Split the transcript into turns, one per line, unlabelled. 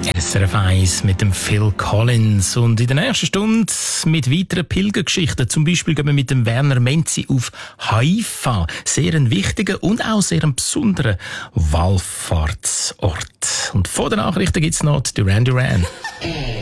SRF 1 mit dem Phil Collins. Und in der nächsten Stunde mit weiteren Pilgergeschichten. Zum Beispiel gehen wir mit dem Werner Menzi auf Haifa. Sehr ein wichtiger und auch sehr ein besonderer Wallfahrtsort. Und vor den Nachrichten gibt's noch die Duran Duran.